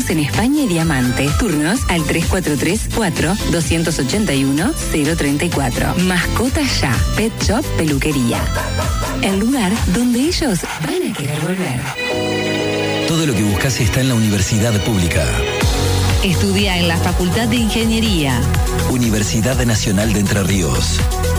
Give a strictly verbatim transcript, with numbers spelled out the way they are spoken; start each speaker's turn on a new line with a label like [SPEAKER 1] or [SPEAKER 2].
[SPEAKER 1] Estamos en España y Diamante. Turnos al tres cuatro tres, cuatro, dos ocho uno, cero tres cuatro. Mascota Ya, Pet Shop Peluquería. El lugar donde ellos van a querer volver.
[SPEAKER 2] Todo lo que buscas está en la Universidad Pública.
[SPEAKER 3] Estudia en la Facultad de Ingeniería.
[SPEAKER 2] Universidad Nacional de Entre Ríos.